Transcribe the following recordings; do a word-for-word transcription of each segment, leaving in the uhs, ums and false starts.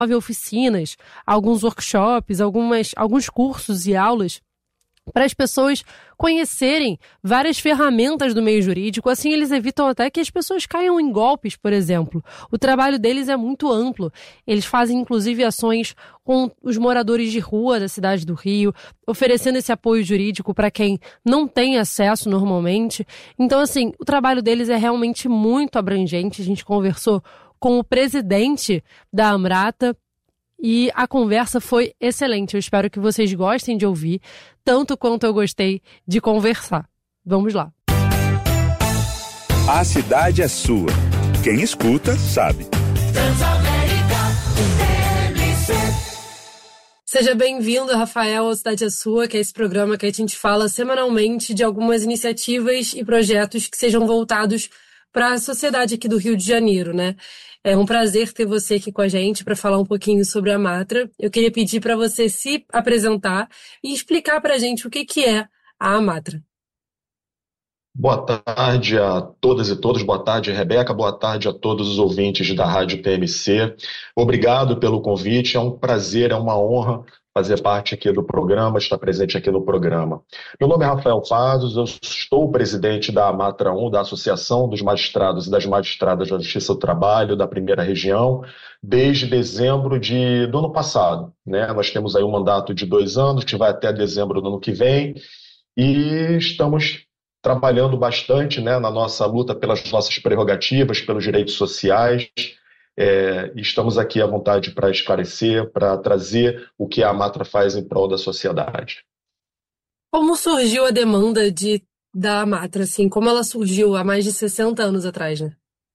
oficinas, alguns workshops, algumas, alguns cursos e aulas para as pessoas conhecerem várias ferramentas do meio jurídico. Assim, eles evitam até que as pessoas caiam em golpes, por exemplo. O trabalho deles é muito amplo. Eles fazem, inclusive, ações com os moradores de rua da cidade do Rio, oferecendo esse apoio jurídico para quem não tem acesso normalmente. Então, assim, o trabalho deles é realmente muito abrangente. A gente conversou com o presidente da Amrata, e a conversa foi excelente. Eu espero que vocês gostem de ouvir, tanto quanto eu gostei de conversar. Vamos lá. A cidade é sua. Quem escuta, sabe. Transamérica, T M C. Seja bem-vindo, Rafael, ao Cidade é Sua, que é esse programa que a gente fala semanalmente de algumas iniciativas e projetos que sejam voltados para a sociedade aqui do Rio de Janeiro, né? É um prazer ter você aqui com a gente para falar um pouquinho sobre a Amatra. Eu queria pedir para você se apresentar e explicar para a gente o que, que é a Amatra. Boa tarde a todas e todos. Boa tarde, Rebeca. Boa tarde a todos os ouvintes da Rádio T M C. Obrigado pelo convite. É um prazer, é uma honra fazer parte aqui do programa, estar presente aqui no programa. Meu nome é Rafael Fazos, eu estou o presidente da Amatra um, da Associação dos Magistrados e das Magistradas da Justiça do Trabalho da Primeira Região, desde dezembro de, do ano passado, né? Nós temos aí um mandato de dois anos, que vai até dezembro do ano que vem, e estamos trabalhando bastante, né, na nossa luta pelas nossas prerrogativas, pelos direitos sociais. É, estamos aqui à vontade para esclarecer, para trazer o que a Amatra faz em prol da sociedade. Como surgiu a demanda de, da Amatra, assim? Como ela surgiu há mais de sessenta anos atrás, né?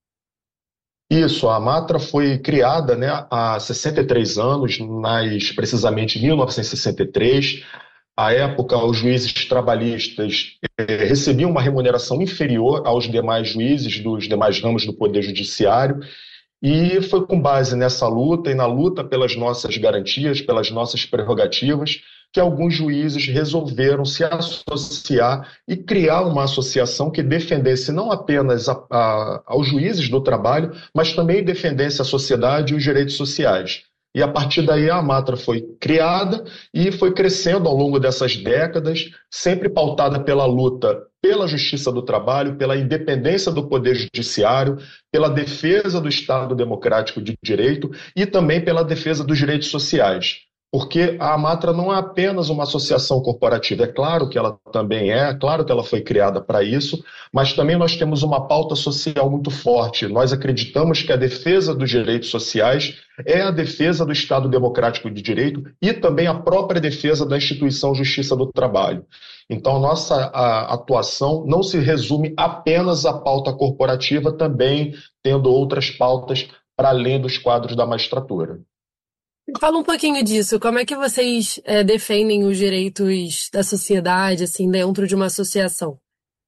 Isso, a Amatra foi criada, né, há sessenta e três anos, mais precisamente em mil novecentos e sessenta e três. À época, os juízes trabalhistas eh, recebiam uma remuneração inferior aos demais juízes dos demais ramos do Poder Judiciário. E foi com base nessa luta e na luta pelas nossas garantias, pelas nossas prerrogativas, que alguns juízes resolveram se associar e criar uma associação que defendesse não apenas a, a, aos juízes do trabalho, mas também defendesse a sociedade e os direitos sociais. E a partir daí a Amatra foi criada e foi crescendo ao longo dessas décadas, sempre pautada pela luta pela justiça do trabalho, pela independência do Poder Judiciário, pela defesa do Estado Democrático de Direito e também pela defesa dos direitos sociais. Porque a Amatra não é apenas uma associação corporativa, é claro que ela também é, é claro que ela foi criada para isso, mas também nós temos uma pauta social muito forte. Nós acreditamos que a defesa dos direitos sociais é a defesa do Estado Democrático de Direito e também a própria defesa da instituição Justiça do Trabalho. Então, a nossa a atuação não se resume apenas à pauta corporativa, também tendo outras pautas para além dos quadros da magistratura. Fala um pouquinho disso. Como é que vocês é, defendem os direitos da sociedade, assim, dentro de uma associação?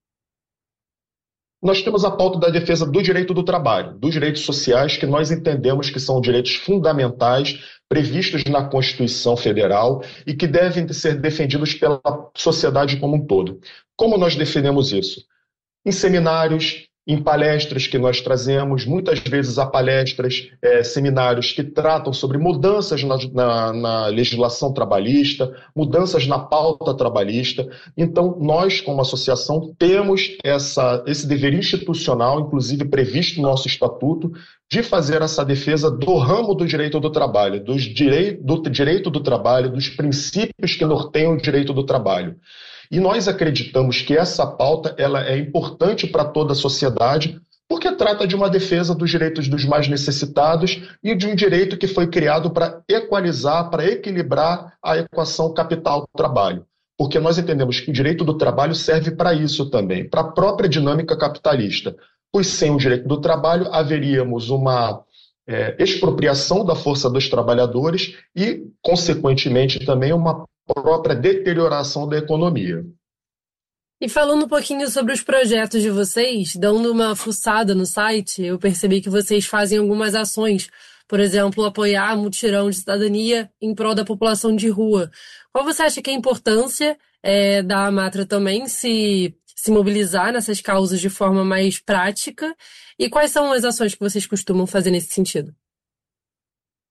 Nós temos a pauta da defesa do direito do trabalho, dos direitos sociais, que nós entendemos que são direitos fundamentais previstos na Constituição Federal e que devem ser defendidos pela sociedade como um todo. Como nós defendemos isso? Em seminários, em palestras que nós trazemos, muitas vezes há palestras, é, seminários que tratam sobre mudanças na, na, na legislação trabalhista, mudanças na pauta trabalhista. Então, nós, como associação, temos essa, esse dever institucional, inclusive previsto no nosso estatuto, de fazer essa defesa do ramo do direito do trabalho, dos direi- do direito do trabalho, dos princípios que norteiam o direito do trabalho. E nós acreditamos que essa pauta ela é importante para toda a sociedade, porque trata de uma defesa dos direitos dos mais necessitados e de um direito que foi criado para equalizar, para equilibrar a equação capital-trabalho. Porque nós entendemos que o direito do trabalho serve para isso também, para a própria dinâmica capitalista. Pois sem o direito do trabalho haveríamos uma é, expropriação da força dos trabalhadores e, consequentemente, também uma própria deterioração da economia. E falando um pouquinho sobre os projetos de vocês, dando uma fuçada no site, eu percebi que vocês fazem algumas ações, por exemplo, apoiar mutirão de cidadania em prol da população de rua. Qual você acha que é a importância é, da Amatra também se, se mobilizar nessas causas de forma mais prática? E quais são as ações que vocês costumam fazer nesse sentido?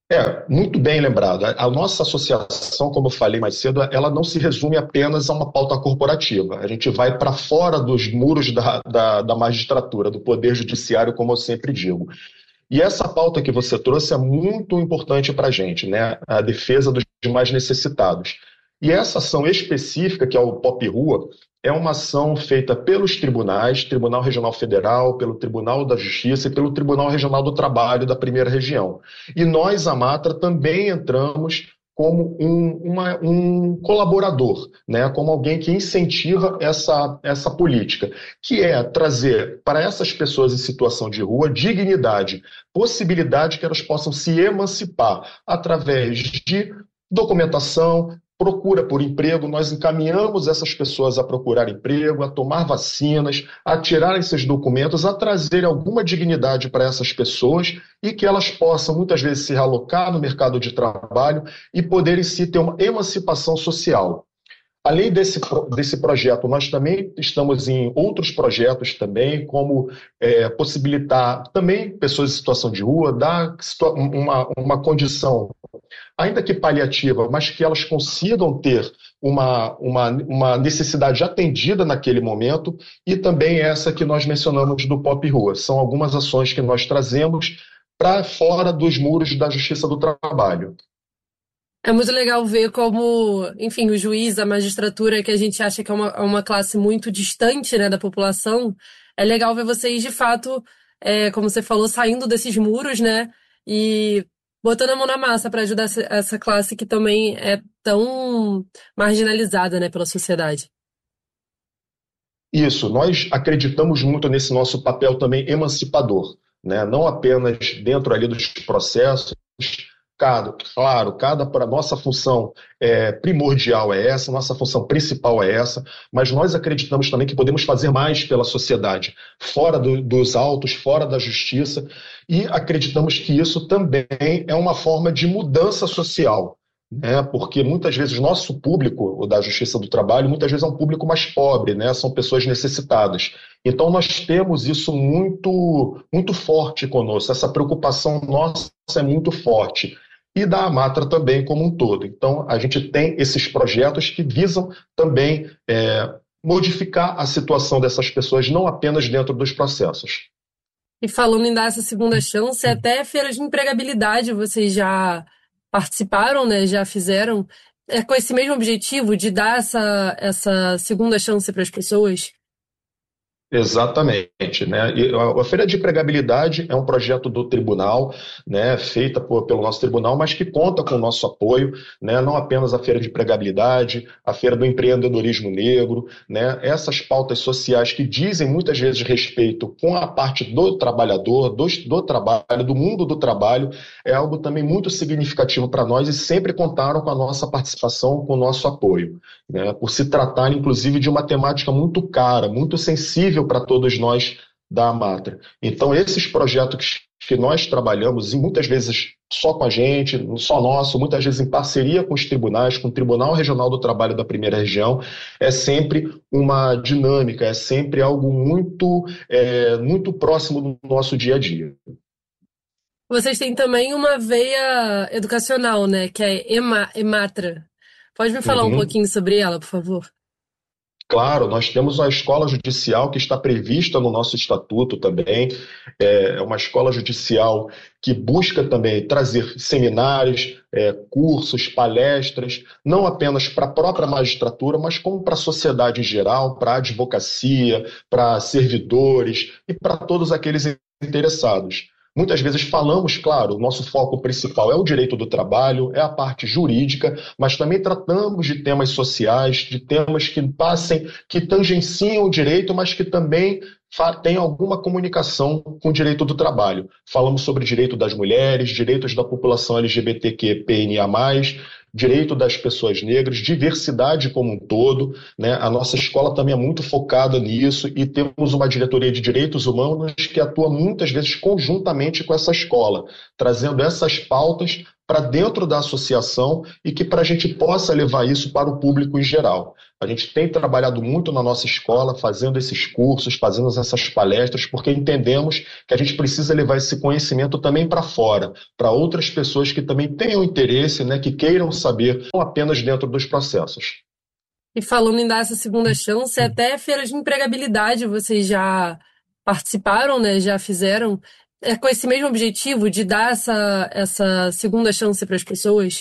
É, muito bem lembrado. A a nossa associação, como eu falei mais cedo, ela não se resume apenas a uma pauta corporativa. A gente vai para fora dos muros da, da, da magistratura, do poder judiciário, como eu sempre digo. E essa pauta que você trouxe é muito importante para a gente, né? A defesa dos mais necessitados. E essa ação específica, que é o Pop Rua, é uma ação feita pelos tribunais, Tribunal Regional Federal, pelo Tribunal da Justiça e pelo Tribunal Regional do Trabalho da Primeira Região. E nós, a Matra, também entramos como um, uma- um colaborador, né? Como alguém que incentiva essa, essa política, que é trazer para essas pessoas em situação de rua dignidade, possibilidade que elas possam se emancipar através de documentação, procura por emprego. Nós encaminhamos essas pessoas a procurar emprego, a tomar vacinas, a tirarem seus documentos, a trazer alguma dignidade para essas pessoas e que elas possam, muitas vezes, se realocar no mercado de trabalho e poderem se ter uma emancipação social. Além desse, pro- desse projeto, nós também estamos em outros projetos também, como é, possibilitar também pessoas em situação de rua, dar situa- uma, uma condição, ainda que paliativa, mas que elas consigam ter uma, uma, uma necessidade atendida naquele momento, e também essa que nós mencionamos do Pop Rua. São algumas ações que nós trazemos para fora dos muros da Justiça do Trabalho. É muito legal ver como, enfim, o juiz, a magistratura, que a gente acha que é uma, é uma classe muito distante, né, da população, é legal ver vocês, de fato, é, como você falou, saindo desses muros, né, e botando a mão na massa para ajudar essa, essa classe que também é tão marginalizada, né, pela sociedade. Isso, nós acreditamos muito nesse nosso papel também emancipador, né? Não apenas dentro ali dos processos, cada, claro, cada para nossa função é, primordial é essa, nossa função principal é essa, mas nós acreditamos também que podemos fazer mais pela sociedade, fora do- dos autos, fora da justiça, e acreditamos que isso também é uma forma de mudança social, né? Porque muitas vezes o nosso público, o da Justiça do Trabalho, muitas vezes é um público mais pobre, né? São pessoas necessitadas. Então nós temos isso muito, muito forte conosco, essa preocupação nossa é muito forte. E da Amatra também como um todo. Então a gente tem esses projetos que visam também é, modificar a situação dessas pessoas, não apenas dentro dos processos. E falando em dar essa segunda chance, até feiras de empregabilidade vocês já participaram, né? Já fizeram. É com esse mesmo objetivo de dar essa, essa segunda chance para as pessoas? Exatamente, né? E a a Feira de Empregabilidade é um projeto do tribunal, né, feita por- pelo nosso tribunal, mas que conta com o nosso apoio, né? Não apenas a Feira de Empregabilidade, a Feira do Empreendedorismo Negro, né? Essas pautas sociais que dizem muitas vezes respeito com a parte do trabalhador, do, do trabalho, do mundo do trabalho, é algo também muito significativo para nós e sempre contaram com a nossa participação, com o nosso apoio, né, por se tratar, inclusive, de uma temática muito cara, muito sensível para todos nós da Amatra. Então, esses projetos que nós trabalhamos, e muitas vezes só com a gente, só nosso, muitas vezes em parceria com os tribunais, com o Tribunal Regional do Trabalho da Primeira Região, é sempre uma dinâmica, é sempre algo muito, é, muito próximo do nosso dia a dia. Vocês têm também uma veia educacional, né? Que é Ema, Ematra. Pode me falar um Uhum. pouquinho sobre ela, por favor? Claro, nós temos a escola judicial que está prevista no nosso estatuto também. É uma escola judicial que busca também trazer seminários, é, cursos, palestras, não apenas para a própria magistratura, mas como para a sociedade em geral, para a advocacia, para servidores e para todos aqueles interessados. Muitas vezes falamos, claro, o nosso foco principal é o direito do trabalho, é a parte jurídica, mas também tratamos de temas sociais, de temas que passem, que tangenciam o direito, mas que também fa- tenham alguma comunicação com o direito do trabalho. Falamos sobre direito das mulheres, direitos da população L G B T Q I N A mais, direito das pessoas negras, diversidade como um todo, né? A nossa escola também é muito focada nisso e temos uma diretoria de direitos humanos que atua muitas vezes conjuntamente com essa escola, trazendo essas pautas para dentro da associação e que para a gente possa levar isso para o público em geral. A gente tem trabalhado muito na nossa escola, fazendo esses cursos, fazendo essas palestras, porque entendemos que a gente precisa levar esse conhecimento também para fora, para outras pessoas que também tenham interesse, né, que queiram saber, não apenas dentro dos processos. E falando em dar essa segunda chance, até feiras de empregabilidade vocês já participaram, né? Já fizeram, é com esse mesmo objetivo de dar essa, essa segunda chance para as pessoas?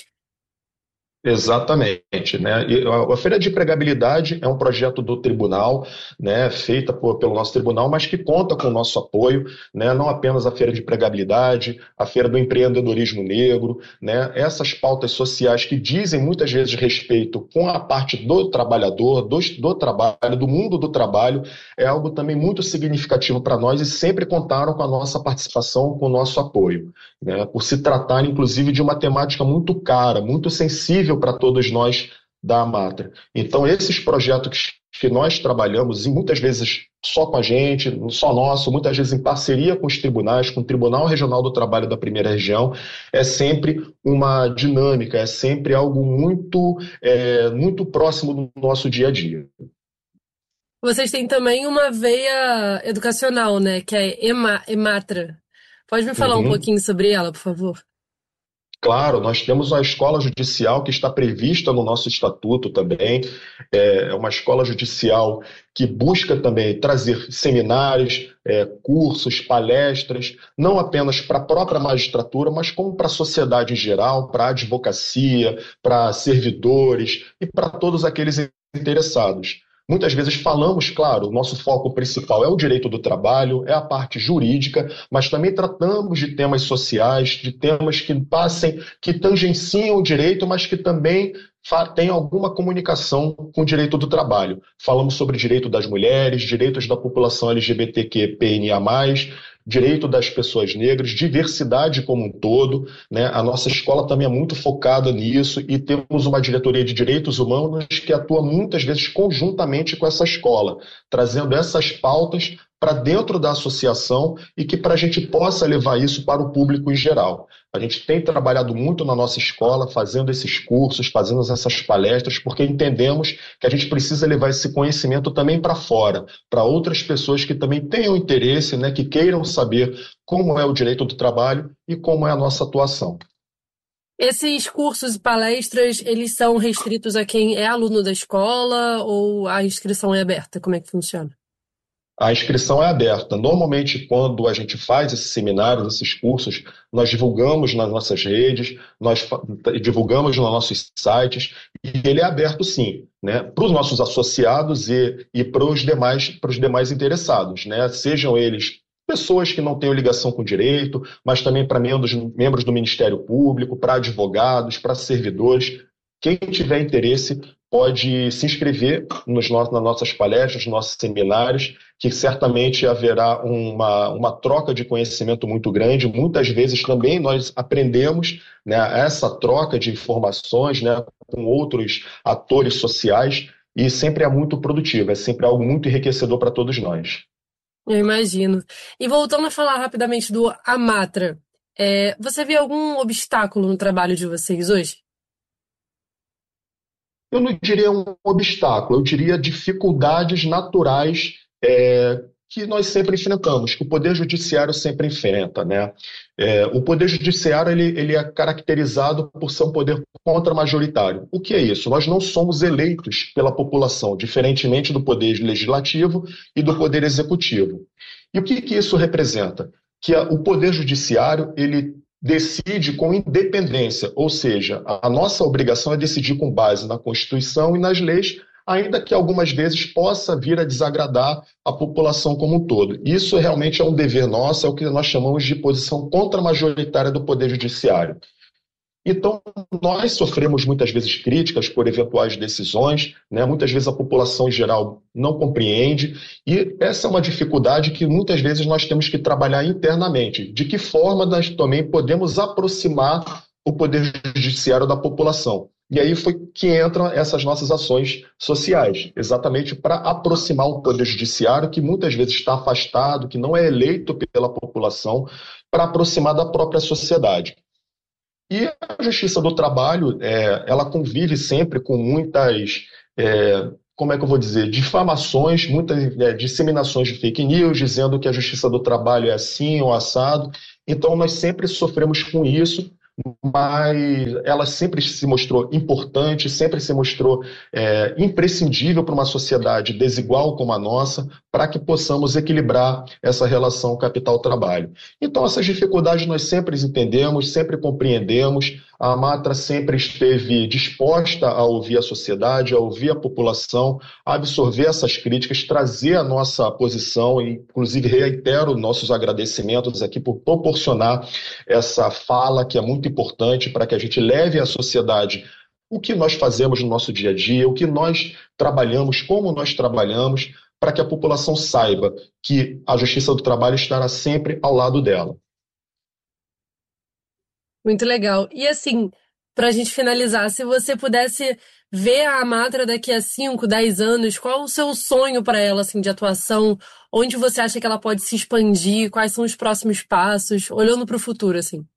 Exatamente, né? E a a Feira de Empregabilidade é um projeto do tribunal, né, feita por- pelo nosso tribunal, mas que conta com o nosso apoio, né? Não apenas a Feira de Empregabilidade, a Feira do Empreendedorismo Negro, né? Essas pautas sociais que dizem muitas vezes respeito com a parte do trabalhador, do, do trabalho, do mundo do trabalho, é algo também muito significativo para nós e sempre contaram com a nossa participação, com o nosso apoio, né, por se tratar, inclusive, de uma temática muito cara, muito sensível para todos nós da Amatra. Então, esses projetos que nós trabalhamos, e muitas vezes só com a gente, só nosso, muitas vezes em parceria com os tribunais, com o Tribunal Regional do Trabalho da Primeira Região, é sempre uma dinâmica, é sempre algo muito, é, muito próximo do nosso dia a dia. Vocês têm também uma veia educacional, né? Que é Ema- Ematra. Pode me falar um Uhum. pouquinho sobre ela, por favor? Claro, nós temos a escola judicial que está prevista no nosso estatuto também. É uma escola judicial que busca também trazer seminários, é, cursos, palestras, não apenas para a própria magistratura, mas como para a sociedade em geral, para a advocacia, para servidores e para todos aqueles interessados. Muitas vezes falamos, claro, o nosso foco principal é o direito do trabalho, é a parte jurídica, mas também tratamos de temas sociais, de temas que passem, que tangenciam o direito, mas que também fa- têm alguma comunicação com o direito do trabalho. Falamos sobre direito das mulheres, direitos da população L G B T Q I P N A mais, direito das pessoas negras, diversidade como um todo, né? A nossa escola também é muito focada nisso e temos uma diretoria de direitos humanos que atua muitas vezes conjuntamente com essa escola, trazendo essas pautas para dentro da associação e que para a gente possa levar isso para o público em geral. A gente tem trabalhado muito na nossa escola, fazendo esses cursos, fazendo essas palestras, porque entendemos que a gente precisa levar esse conhecimento também para fora, para outras pessoas que também tenham interesse, né, que queiram saber como é o direito do trabalho e como é a nossa atuação. Esses cursos e palestras, eles são restritos a quem é aluno da escola ou a inscrição é aberta? Como é que funciona? A inscrição é aberta. Normalmente, quando a gente faz esses seminários, esses cursos, nós divulgamos nas nossas redes, nós fa- divulgamos nos nossos sites, e ele é aberto sim, né, para os nossos associados e, e para os demais, para os demais interessados, né, sejam eles pessoas que não tenham ligação com o direito, mas também para membros, membros do Ministério Público, para advogados, para servidores. Quem tiver interesse pode se inscrever nos nossos, nas nossas palestras, nos nossos seminários, que certamente haverá uma, uma troca de conhecimento muito grande. Muitas vezes também nós aprendemos, né, essa troca de informações, né, com outros atores sociais e sempre é muito produtivo, é sempre algo muito enriquecedor para todos nós. Eu imagino. E voltando a falar rapidamente do Amatra, é, você vê algum obstáculo no trabalho de vocês hoje? Eu não diria um obstáculo, eu diria dificuldades naturais, é, que nós sempre enfrentamos, que o Poder Judiciário sempre enfrenta, né? É, o Poder Judiciário ele, ele é caracterizado por ser um poder contra-majoritário. O que é isso? Nós não somos eleitos pela população, diferentemente do Poder Legislativo e do Poder Executivo. E o que, que isso representa? Que a- o Poder Judiciário ele decide com independência, ou seja, a nossa obrigação é decidir com base na Constituição e nas leis, ainda que algumas vezes possa vir a desagradar a população como um todo. Isso realmente é um dever nosso, é o que nós chamamos de posição contra-majoritária do Poder Judiciário. Então, nós sofremos muitas vezes críticas por eventuais decisões, né? Muitas vezes a população em geral não compreende, e essa é uma dificuldade que muitas vezes nós temos que trabalhar internamente. De que forma nós também podemos aproximar o Poder Judiciário da população? E aí foi que entram essas nossas ações sociais, exatamente para aproximar o Poder Judiciário, que muitas vezes está afastado, que não é eleito pela população, para aproximar da própria sociedade. E a Justiça do Trabalho, é, ela convive sempre com muitas, é, como é que eu vou dizer, difamações, muitas é, disseminações de fake news, dizendo que a Justiça do Trabalho é assim ou assado. Então, nós sempre sofremos com isso, mas ela sempre se mostrou importante, sempre se mostrou é, imprescindível para uma sociedade desigual como a nossa, para que possamos equilibrar essa relação capital-trabalho. Então, essas dificuldades nós sempre entendemos, sempre compreendemos. A Amatra sempre esteve disposta a ouvir a sociedade, a ouvir a população, a absorver essas críticas, trazer a nossa posição, e inclusive reitero nossos agradecimentos aqui por proporcionar essa fala que é muito importante para que a gente leve à sociedade o que nós fazemos no nosso dia a dia, o que nós trabalhamos, como nós trabalhamos, para que a população saiba que a Justiça do Trabalho estará sempre ao lado dela. Muito legal. E assim, para a gente finalizar, se você pudesse ver a Amatra daqui a cinco, dez anos, qual o seu sonho para ela, assim, de atuação? Onde você acha que ela pode se expandir? Quais são os próximos passos? Olhando para o futuro, assim.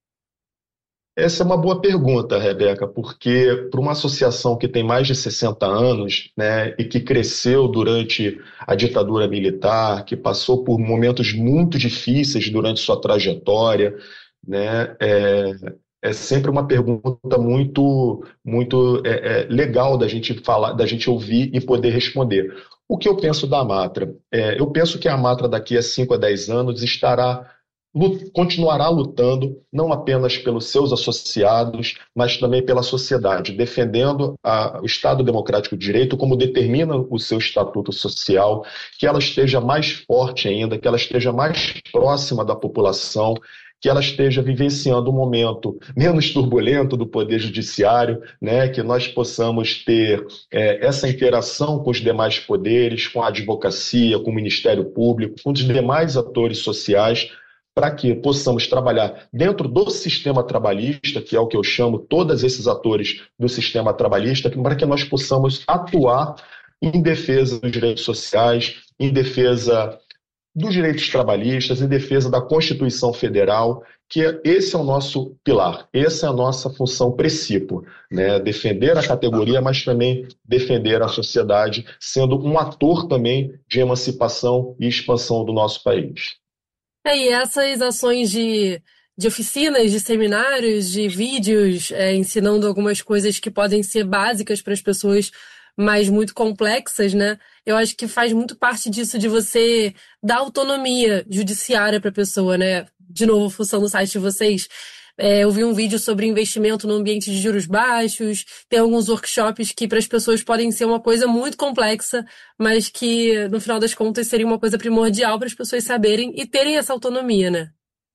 Essa é uma boa pergunta, Rebeca, porque para uma associação que tem mais de sessenta anos, né, e que cresceu durante a ditadura militar, que passou por momentos muito difíceis durante sua trajetória, né, é, é sempre uma pergunta muito, muito é, é, legal da gente falar, da gente ouvir e poder responder. O que eu penso da Amatra? É, eu penso que a Amatra daqui a cinco a dez anos estará continuará lutando não apenas pelos seus associados, mas também pela sociedade, defendendo a, o Estado Democrático de Direito como determina o seu estatuto social, que ela esteja mais forte ainda, que ela esteja mais próxima da população, que ela esteja vivenciando um momento menos turbulento do Poder Judiciário, né, que nós possamos ter é, essa interação com os demais poderes, com a advocacia, com o Ministério Público, com os demais atores sociais, para que possamos trabalhar dentro do sistema trabalhista, que é o que eu chamo todos esses atores do sistema trabalhista, para que nós possamos atuar em defesa dos direitos sociais, em defesa dos direitos trabalhistas, em defesa da Constituição Federal, que esse é o nosso pilar, essa é a nossa função princípio, né? Defender a categoria, mas também defender a sociedade, sendo um ator também de emancipação e expansão do nosso país. É, e essas ações de, de oficinas, de seminários, de vídeos, é, ensinando algumas coisas que podem ser básicas para as pessoas, mas muito complexas, né? Eu acho que faz muito parte disso de você dar autonomia judiciária para a pessoa, né? De novo, função do site de vocês. É, eu vi um vídeo sobre investimento no ambiente de juros baixos, tem alguns workshops que para as pessoas podem ser uma coisa muito complexa, mas que no final das contas seria uma coisa primordial para as pessoas saberem e terem essa autonomia, né?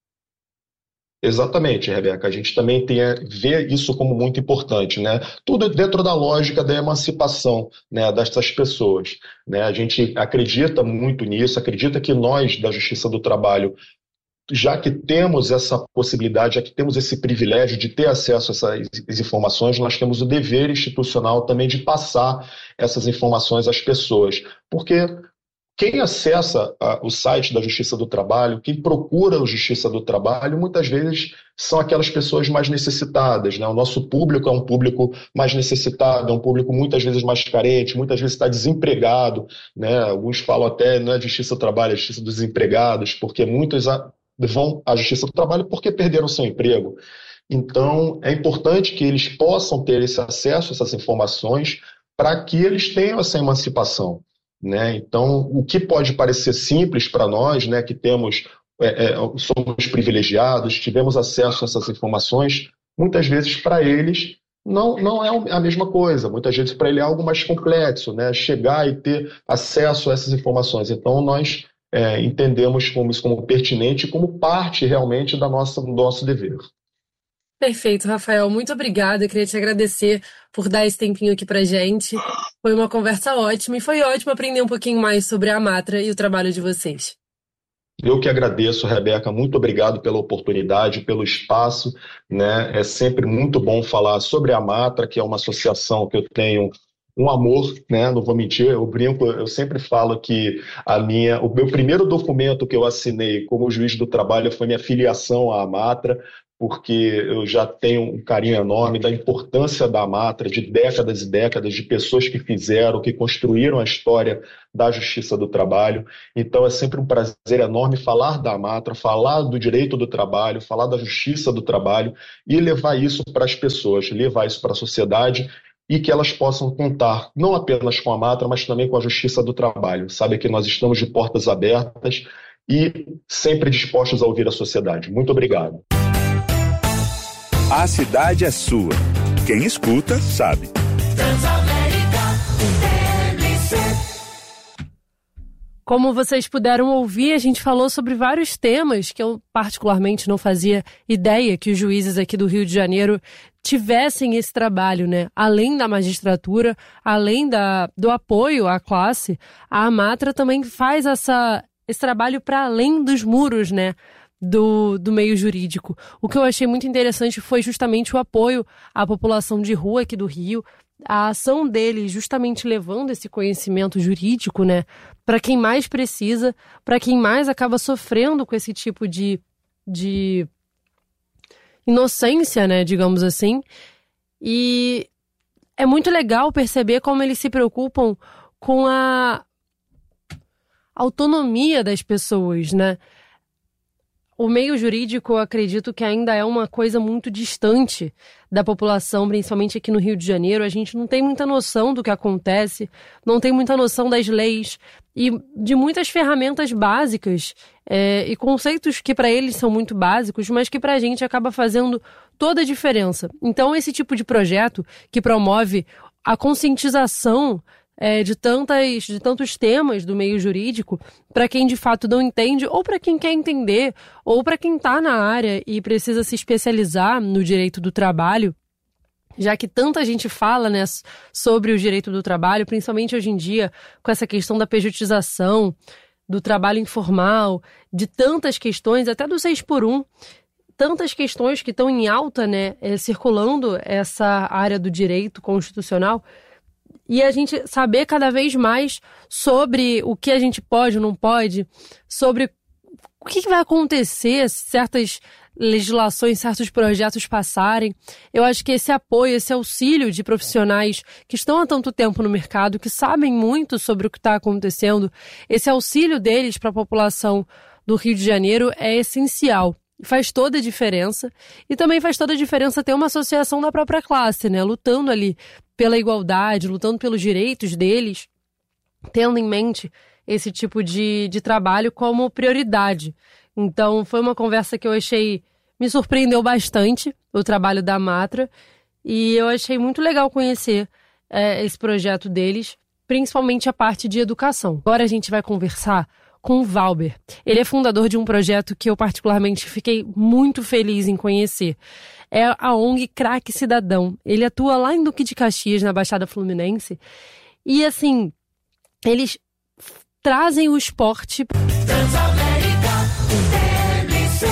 Exatamente, Rebeca. A gente também tem a ver isso como muito importante, né? Tudo dentro da lógica da emancipação, né, dessas pessoas, né? A gente acredita muito nisso, acredita que nós, da Justiça do Trabalho, já que temos essa possibilidade, já que temos esse privilégio de ter acesso a essas informações, nós temos o dever institucional também de passar essas informações às pessoas. Porque quem acessa a, o site da Justiça do Trabalho, quem procura a Justiça do Trabalho, muitas vezes são aquelas pessoas mais necessitadas, né? O nosso público é um público mais necessitado, é um público muitas vezes mais carente, muitas vezes está desempregado, né? Alguns falam até, não é a Justiça do Trabalho, é a Justiça dos Desempregados, porque muitos vão à Justiça do Trabalho porque perderam seu emprego. Então, é importante que eles possam ter esse acesso a essas informações para que eles tenham essa emancipação, né? Então, o que pode parecer simples para nós, né, que temos, é, é, somos privilegiados, tivemos acesso a essas informações, muitas vezes para eles não, não é a mesma coisa. Muitas vezes para ele é algo mais complexo, né, chegar e ter acesso a essas informações. Então, nós É, entendemos como isso como pertinente e como parte realmente da nossa, do nosso dever. Perfeito, Rafael. Muito obrigada. Eu queria te agradecer por dar esse tempinho aqui pra gente. Foi uma conversa ótima e foi ótimo aprender um pouquinho mais sobre a Amatra e o trabalho de vocês. Eu que agradeço, Rebeca. Muito obrigado pela oportunidade, pelo espaço, né? É sempre muito bom falar sobre a Amatra, que é uma associação que eu tenho um amor, né? Não vou mentir, eu brinco, eu sempre falo que a minha, o meu primeiro documento que eu assinei como juiz do trabalho foi minha filiação à Amatra, porque eu já tenho um carinho enorme da importância da Amatra, de décadas e décadas de pessoas que fizeram, que construíram a história da Justiça do Trabalho. Então é sempre um prazer enorme falar da Amatra, falar do direito do trabalho, falar da Justiça do Trabalho e levar isso para as pessoas, levar isso para a sociedade e que elas possam contar não apenas com a Amatra, mas também com a Justiça do Trabalho. Sabe que nós estamos de portas abertas e sempre dispostos a ouvir a sociedade. Muito obrigado. A cidade é sua. Quem escuta, sabe. Transamérica T M C. Como vocês puderam ouvir, a gente falou sobre vários temas que eu particularmente não fazia ideia que os juízes aqui do Rio de Janeiro tivessem esse trabalho, né? Além da magistratura, além da, do apoio à classe, a Amatra também faz essa, esse trabalho para além dos muros, né? Do, do meio jurídico. O que eu achei muito interessante foi justamente o apoio à população de rua aqui do Rio, a ação dele justamente levando esse conhecimento jurídico, né, para quem mais precisa, para quem mais acaba sofrendo com esse tipo de, de inocência, né, digamos assim. E é muito legal perceber como eles se preocupam com a autonomia das pessoas, né? O meio jurídico, eu acredito que ainda é uma coisa muito distante da população, principalmente aqui no Rio de Janeiro. A gente não tem muita noção do que acontece, não tem muita noção das leis e de muitas ferramentas básicas é, e conceitos que para eles são muito básicos, mas que para a gente acaba fazendo toda a diferença. Então, esse tipo de projeto que promove a conscientização É, de, tantas, de tantos temas do meio jurídico, para quem de fato não entende, ou para quem quer entender, ou para quem está na área e precisa se especializar no direito do trabalho, já que tanta gente fala, né, sobre o direito do trabalho, principalmente hoje em dia, com essa questão da pejotização, do trabalho informal, de tantas questões, até do seis por um, tantas questões que estão em alta, né, é, circulando essa área do direito constitucional. E a gente saber cada vez mais sobre o que a gente pode ou não pode, sobre o que vai acontecer se certas legislações, certos projetos passarem. Eu acho que esse apoio, esse auxílio de profissionais que estão há tanto tempo no mercado, que sabem muito sobre o que está acontecendo, esse auxílio deles para a população do Rio de Janeiro é essencial. Faz toda a diferença. E também faz toda a diferença ter uma associação da própria classe, né? Lutando ali pela igualdade, lutando pelos direitos deles, tendo em mente esse tipo de, de trabalho como prioridade. Então, foi uma conversa que eu achei... Me surpreendeu bastante, o trabalho da Amatra, e eu achei muito legal conhecer é, esse projeto deles, principalmente a parte de educação. Agora a gente vai conversar com o Valber. Ele é fundador de um projeto que eu particularmente fiquei muito feliz em conhecer. É a O N G Craque Cidadão. Ele atua lá em Duque de Caxias, na Baixada Fluminense. E, assim, eles trazem o esporte... Transamérica T M C.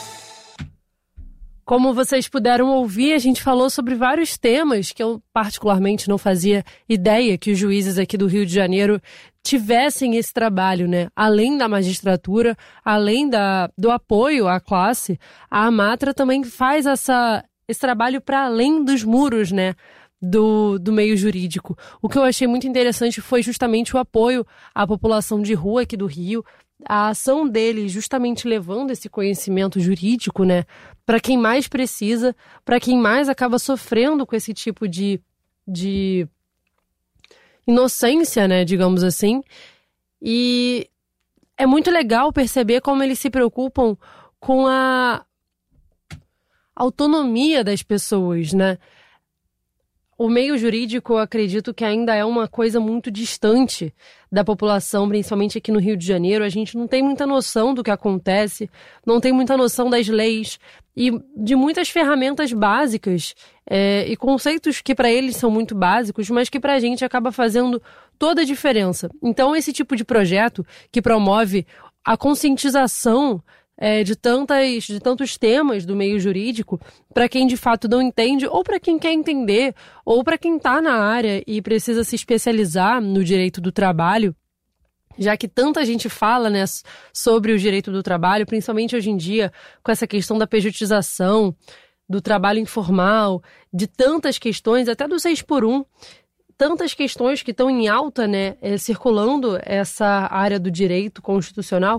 Como vocês puderam ouvir, a gente falou sobre vários temas que eu particularmente não fazia ideia que os juízes aqui do Rio de Janeiro tivessem esse trabalho, né? Além da magistratura, além da, do apoio à classe, a Amatra também faz essa, esse trabalho para além dos muros, né? Do, do meio jurídico. O que eu achei muito interessante foi justamente o apoio à população de rua aqui do Rio, a ação dele justamente levando esse conhecimento jurídico, né, para quem mais precisa, para quem mais acaba sofrendo com esse tipo de, de inocência, né, digamos assim. E é muito legal perceber como eles se preocupam com a autonomia das pessoas, né? O meio jurídico, eu acredito que ainda é uma coisa muito distante da população, principalmente aqui no Rio de Janeiro. A gente não tem muita noção do que acontece, não tem muita noção das leis e de muitas ferramentas básicas é, e conceitos que para eles são muito básicos, mas que para a gente acaba fazendo toda a diferença. Então, esse tipo de projeto que promove a conscientização É, de, tantas, de tantos temas do meio jurídico, para quem de fato não entende, ou para quem quer entender, ou para quem está na área e precisa se especializar no direito do trabalho, já que tanta gente fala, né, sobre o direito do trabalho, principalmente hoje em dia, com essa questão da pejotização, do trabalho informal, de tantas questões, até do seis por um, tantas questões que estão em alta, né, é, circulando essa área do direito constitucional,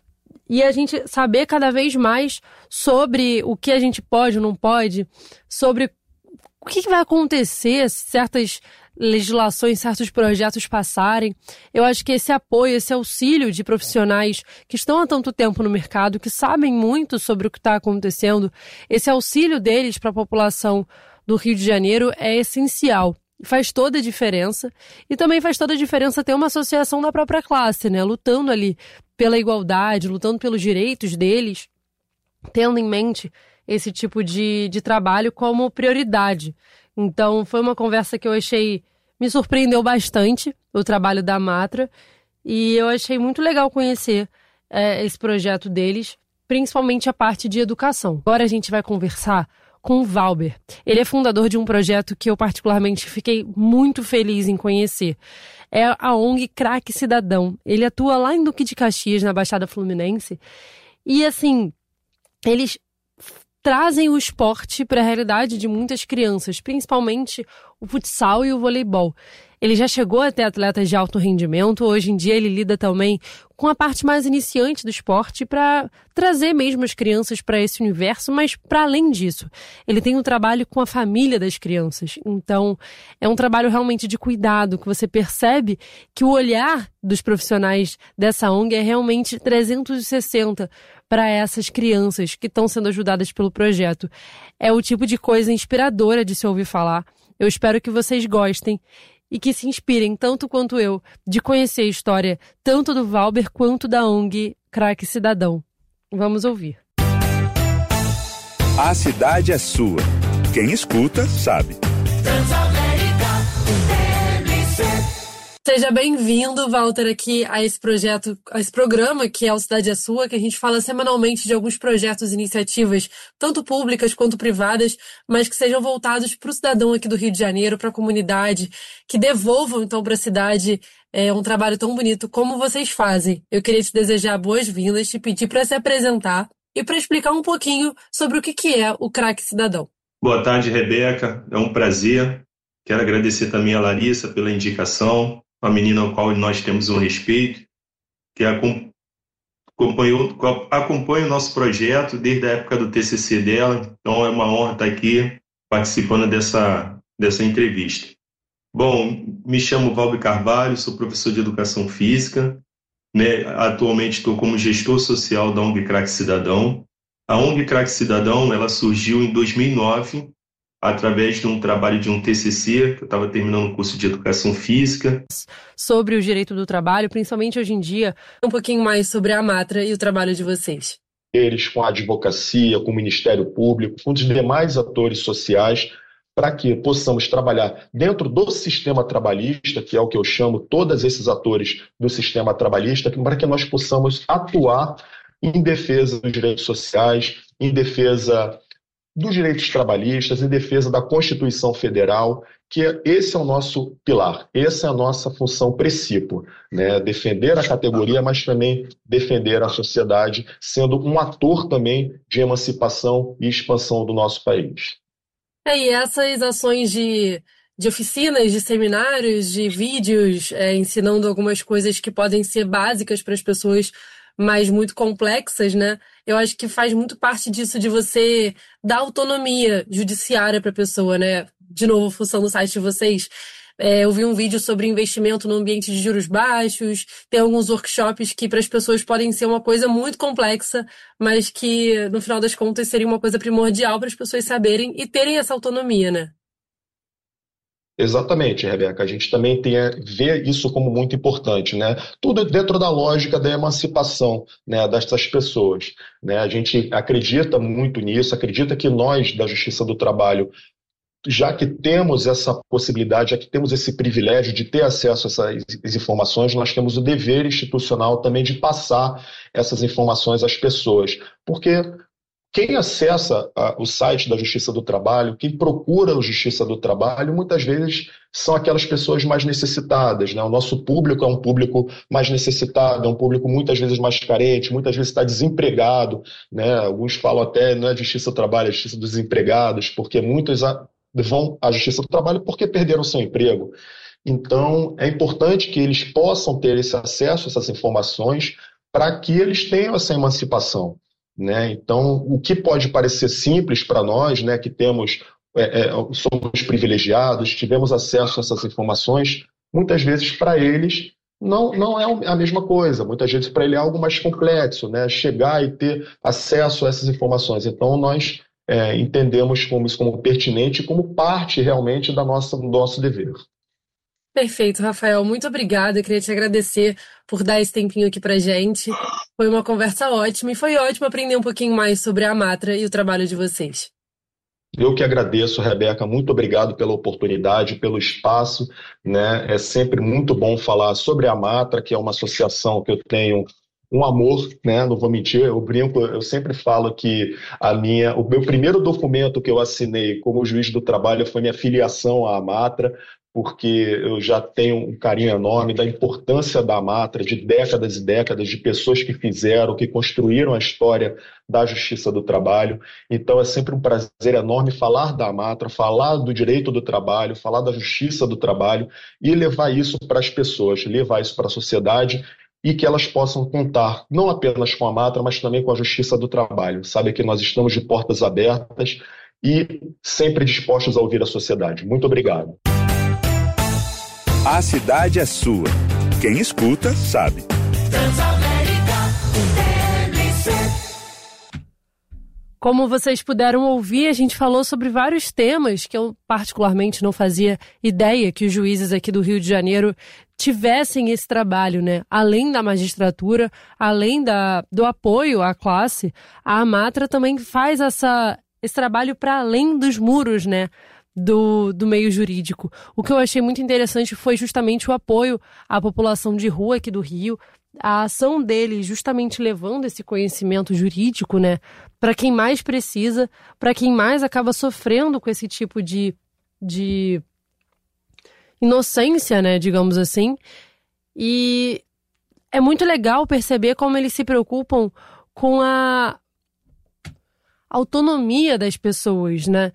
e a gente saber cada vez mais sobre o que a gente pode ou não pode, sobre o que vai acontecer se certas legislações, certos projetos passarem. Eu acho que esse apoio, esse auxílio de profissionais que estão há tanto tempo no mercado, que sabem muito sobre o que está acontecendo, esse auxílio deles para a população do Rio de Janeiro é essencial. Faz toda a diferença. E também faz toda a diferença ter uma associação da própria classe, né? Lutando ali pela igualdade, lutando pelos direitos deles, tendo em mente esse tipo de, de trabalho como prioridade. Então, foi uma conversa que eu achei, me surpreendeu bastante, o trabalho da Matra, e eu achei muito legal conhecer é, esse projeto deles, principalmente a parte de educação. Agora a gente vai conversar com o Valber. Ele é fundador de um projeto que eu particularmente fiquei muito feliz em conhecer. É a O N G Craque Cidadão. Ele atua lá em Duque de Caxias, na Baixada Fluminense, e assim, eles trazem o esporte para a realidade de muitas crianças, principalmente o futsal e o voleibol. Ele já chegou a ter atletas de alto rendimento, hoje em dia ele lida também com a parte mais iniciante do esporte para trazer mesmo as crianças para esse universo, mas para além disso, ele tem um trabalho com a família das crianças. Então, é um trabalho realmente de cuidado, que você percebe que o olhar dos profissionais dessa O N G é realmente trezentos e sessenta para essas crianças que estão sendo ajudadas pelo projeto. É o tipo de coisa inspiradora de se ouvir falar. Eu espero que vocês gostem e que se inspirem, tanto quanto eu, de conhecer a história tanto do Valber quanto da O N G Craque Cidadão. Vamos ouvir. A cidade é sua. Quem escuta, sabe. Transamérica, T M C. Seja bem-vindo, Walter, aqui a esse projeto, a esse programa que é o Cidade é Sua, que a gente fala semanalmente de alguns projetos e iniciativas, tanto públicas quanto privadas, mas que sejam voltados para o cidadão aqui do Rio de Janeiro, para a comunidade, que devolvam então para a cidade é, um trabalho tão bonito como vocês fazem. Eu queria te desejar boas-vindas, te pedir para se apresentar e para explicar um pouquinho sobre o que que é o Craque Cidadão. Boa tarde, Rebeca. É um prazer. Quero agradecer também a Larissa pela indicação, uma menina ao qual nós temos um respeito, que acompanhou, acompanha o nosso projeto desde a época do T C C dela. Então é uma honra estar aqui participando dessa, dessa entrevista. Bom, me chamo Valber Carvalho, sou professor de Educação Física, né? Atualmente estou como gestor social da O N G Craque Cidadão. A O N G Craque Cidadão ela surgiu em dois mil e nove, através de um trabalho de um T C C, que eu estava terminando o curso de Educação Física. Sobre o direito do trabalho, principalmente hoje em dia, um pouquinho mais sobre a Matra e o trabalho de vocês. Eles, com a advocacia, com o Ministério Público, com os demais atores sociais, para que possamos trabalhar dentro do sistema trabalhista, que é o que eu chamo todos esses atores do sistema trabalhista, para que nós possamos atuar em defesa dos direitos sociais, em defesa dos direitos trabalhistas, em defesa da Constituição Federal, que esse é o nosso pilar, essa é a nossa função princípio, né? Defender a categoria, mas também defender a sociedade, sendo um ator também de emancipação e expansão do nosso país. É, e essas ações de, de oficinas, de seminários, de vídeos, é, ensinando algumas coisas que podem ser básicas para as pessoas, mas muito complexas, né? Eu acho que faz muito parte disso, de você dar autonomia judiciária para a pessoa, né? De novo, função do site de vocês. É, eu vi um vídeo sobre investimento no ambiente de juros baixos, tem alguns workshops que para as pessoas podem ser uma coisa muito complexa, mas que no final das contas seria uma coisa primordial para as pessoas saberem e terem essa autonomia, né? Exatamente, Rebeca. A gente também tem a ver isso como muito importante, né? Tudo dentro da lógica da emancipação, né, dessas pessoas, né? A gente acredita muito nisso, acredita que nós, da Justiça do Trabalho, já que temos essa possibilidade, já que temos esse privilégio de ter acesso a essas informações, nós temos o dever institucional também de passar essas informações às pessoas. Porque quem acessa a, o site da Justiça do Trabalho, quem procura a Justiça do Trabalho, muitas vezes são aquelas pessoas mais necessitadas, né? O nosso público é um público mais necessitado, é um público muitas vezes mais carente, muitas vezes está desempregado, né? Alguns falam até, não é a Justiça do Trabalho, é a Justiça dos Desempregados, porque muitos a, vão à Justiça do Trabalho porque perderam seu emprego. Então, é importante que eles possam ter esse acesso a essas informações para que eles tenham essa emancipação, né? Então, o que pode parecer simples para nós, né, que temos, é, é, somos privilegiados, tivemos acesso a essas informações, muitas vezes para eles não, não é a mesma coisa. Muitas vezes para ele é algo mais complexo, né, chegar e ter acesso a essas informações. Então, nós é, entendemos como isso como pertinente e como parte realmente da nossa, do nosso dever. Perfeito, Rafael. Muito obrigada. Eu queria te agradecer por dar esse tempinho aqui pra gente. Foi uma conversa ótima e foi ótimo aprender um pouquinho mais sobre a Amatra e o trabalho de vocês. Eu que agradeço, Rebeca. Muito obrigado pela oportunidade, pelo espaço, né? É sempre muito bom falar sobre a Amatra, que é uma associação que eu tenho um amor, né? Não vou mentir, eu brinco, eu sempre falo que a minha, o meu primeiro documento que eu assinei como juiz do trabalho foi minha filiação à Amatra, porque eu já tenho um carinho enorme da importância da Amatra, de décadas e décadas de pessoas que fizeram, que construíram a história da Justiça do Trabalho. Então é sempre um prazer enorme falar da Amatra, falar do direito do trabalho, falar da Justiça do Trabalho e levar isso para as pessoas, levar isso para a sociedade e que elas possam contar não apenas com a Amatra, mas também com a Justiça do Trabalho. Sabe que nós estamos de portas abertas e sempre dispostos a ouvir a sociedade. Muito obrigado. A cidade é sua. Quem escuta, sabe. Transamérica T M C. Como vocês puderam ouvir, a gente falou sobre vários temas que eu particularmente não fazia ideia que os juízes aqui do Rio de Janeiro tivessem esse trabalho, né? Além da magistratura, além da, do apoio à classe, a Amatra também faz essa, esse trabalho para além dos muros, né? Do, do meio jurídico. O que eu achei muito interessante foi justamente o apoio à população de rua aqui do Rio, a ação deles justamente levando esse conhecimento jurídico, né, para quem mais precisa, para quem mais acaba sofrendo com esse tipo de, de inocência, né, digamos assim. E é muito legal perceber como eles se preocupam com a autonomia das pessoas, né?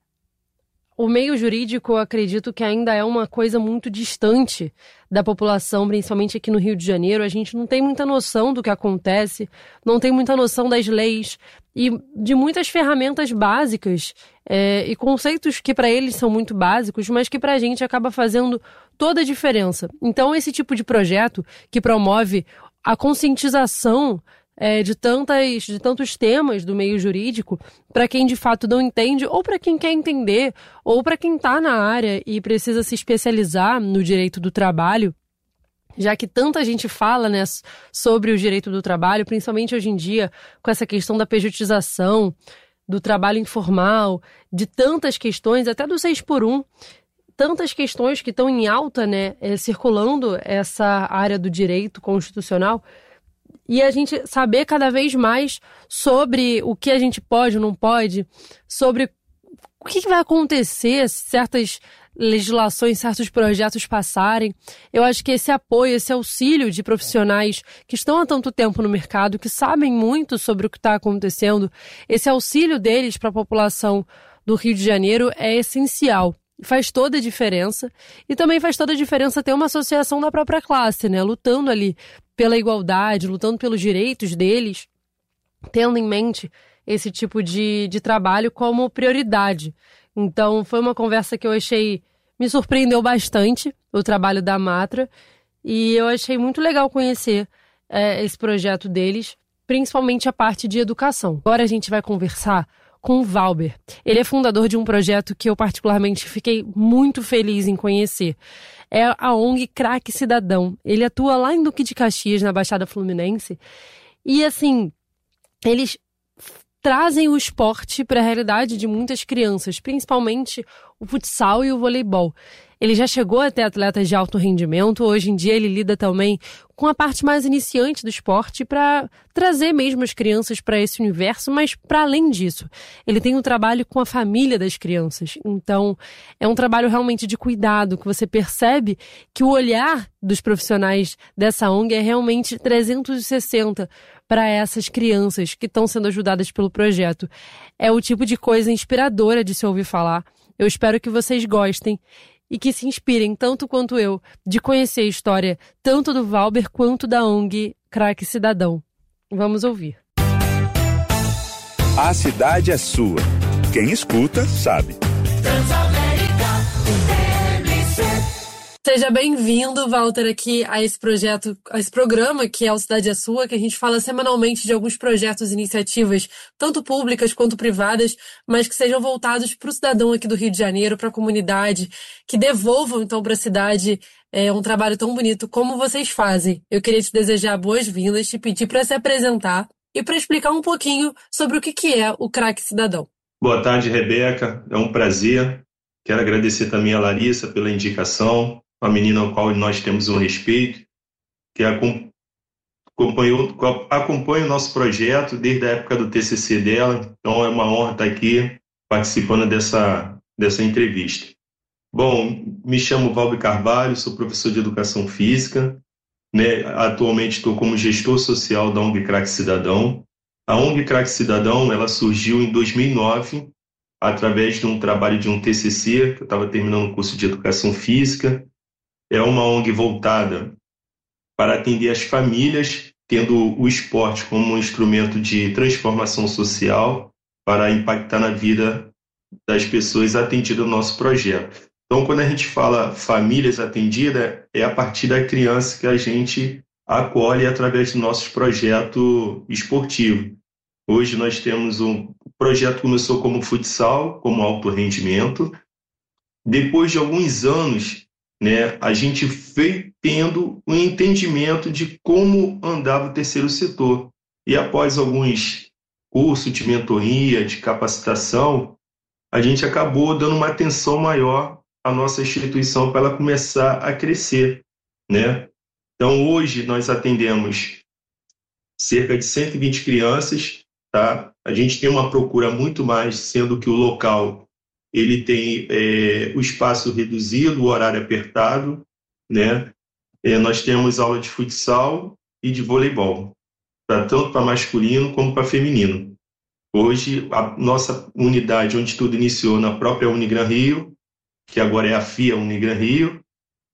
O meio jurídico, eu acredito que ainda é uma coisa muito distante da população, principalmente aqui no Rio de Janeiro. A gente não tem muita noção do que acontece, não tem muita noção das leis e de muitas ferramentas básicas é, e conceitos que para eles são muito básicos, mas que para a gente acaba fazendo toda a diferença. Então, esse tipo de projeto que promove a conscientização É, de, tantas, de tantos temas do meio jurídico, para quem de fato não entende, ou para quem quer entender, ou para quem está na área e precisa se especializar no direito do trabalho, já que tanta gente fala, né, sobre o direito do trabalho, principalmente hoje em dia, com essa questão da pejotização, do trabalho informal, de tantas questões, até do seis por um, tantas questões que estão em alta, né, é, circulando essa área do direito constitucional. E a gente saber cada vez mais sobre o que a gente pode ou não pode, sobre o que vai acontecer se certas legislações, certos projetos passarem. Eu acho que esse apoio, esse auxílio de profissionais que estão há tanto tempo no mercado, que sabem muito sobre o que está acontecendo, esse auxílio deles para a população do Rio de Janeiro é essencial. Faz toda a diferença. E também faz toda a diferença ter uma associação da própria classe, né? Lutando ali pela igualdade, lutando pelos direitos deles, tendo em mente esse tipo de, de trabalho como prioridade. Então, foi uma conversa que eu achei... Me surpreendeu bastante o trabalho da Amatra. E eu achei muito legal conhecer é, esse projeto deles, principalmente a parte de educação. Agora a gente vai conversar com o Valber. Ele é fundador de um projeto que eu particularmente fiquei muito feliz em conhecer. É a O N G Craque Cidadão. Ele atua lá em Duque de Caxias, na Baixada Fluminense. E assim, eles trazem o esporte para a realidade de muitas crianças, principalmente o futsal e o voleibol. Ele já chegou a ter atletas de alto rendimento, hoje em dia ele lida também com a parte mais iniciante do esporte para trazer mesmo as crianças para esse universo, mas para além disso, ele tem um trabalho com a família das crianças. Então, é um trabalho realmente de cuidado, que você percebe que o olhar dos profissionais dessa O N G é realmente trezentos e sessenta para essas crianças que estão sendo ajudadas pelo projeto. É o tipo de coisa inspiradora de se ouvir falar. Eu espero que vocês gostem e que se inspirem, tanto quanto eu, de conhecer a história tanto do Valber quanto da O N G Craque Cidadão. Vamos ouvir. A cidade é sua. Quem escuta, sabe. Seja bem-vindo, Walter, aqui a esse projeto, a esse programa que é o Cidade é Sua, que a gente fala semanalmente de alguns projetos e iniciativas, tanto públicas quanto privadas, mas que sejam voltados para o cidadão aqui do Rio de Janeiro, para a comunidade, que devolvam então para a cidade é, um trabalho tão bonito como vocês fazem. Eu queria te desejar boas-vindas, te pedir para se apresentar e para explicar um pouquinho sobre o que que é o Craque Cidadão. Boa tarde, Rebeca. É um prazer. Quero agradecer também a Larissa pela indicação, uma menina ao qual nós temos um respeito, que acompanhou, acompanha o nosso projeto desde a época do T C C dela. Então é uma honra estar aqui participando dessa, dessa entrevista. Bom, me chamo Valber Carvalho, sou professor de Educação Física, né? Atualmente estou como gestor social da O N G Craque Cidadão. A O N G Craque Cidadão ela surgiu em dois mil e nove, através de um trabalho de um T C C, que eu estava terminando o curso de Educação Física. É uma O N G voltada para atender as famílias, tendo o esporte como um instrumento de transformação social para impactar na vida das pessoas atendidas no nosso projeto. Então, quando a gente fala famílias atendidas, é a partir da criança que a gente acolhe através do nosso projeto esportivo. Hoje nós temos um o projeto começou como futsal, como alto rendimento. Depois de alguns anos, né, a gente veio tendo um entendimento de como andava o terceiro setor. E após alguns cursos de mentoria, de capacitação, a gente acabou dando uma atenção maior à nossa instituição para ela começar a crescer, né? Então, hoje nós atendemos cerca de cento e vinte crianças, tá? A gente tem uma procura muito mais, sendo que o local ele tem é, o espaço reduzido, o horário apertado, né? É, nós temos aula de futsal e de voleibol, tá? Tanto para masculino como para feminino. Hoje, a nossa unidade, onde tudo iniciou na própria Unigran Rio, que agora é a F I A Unigran Rio,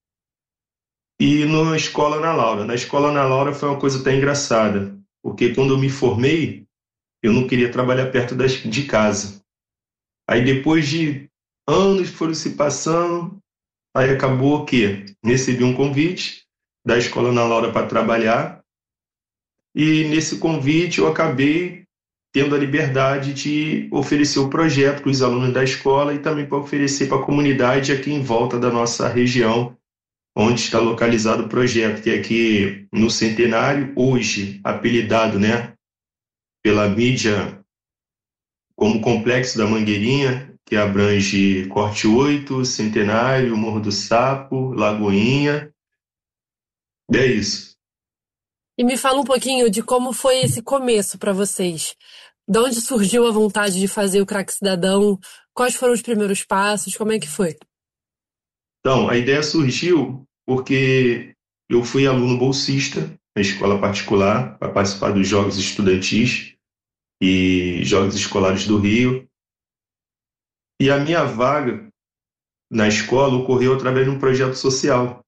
e na Escola Ana Laura. Na Escola Ana Laura foi uma coisa até engraçada, porque quando eu me formei, eu não queria trabalhar perto das, de casa. Aí depois de anos foram se passando, aí acabou que recebi um convite da Escola Ana Laura para trabalhar, e nesse convite eu acabei tendo a liberdade de oferecer o projeto para os alunos da escola e também para oferecer para a comunidade aqui em volta da nossa região, onde está localizado o projeto, que é aqui no Centenário, hoje apelidado, né, pela mídia como Complexo da Mangueirinha, que abrange Corte oito, Centenário, Morro do Sapo, Lagoinha. É isso. E me fala um pouquinho de como foi esse começo para vocês. De onde surgiu a vontade de fazer o Craque Cidadão? Quais foram os primeiros passos? Como é que foi? Então, a ideia surgiu porque eu fui aluno bolsista na escola particular para participar dos Jogos Estudantis e Jogos Escolares do Rio. E a minha vaga na escola ocorreu através de um projeto social.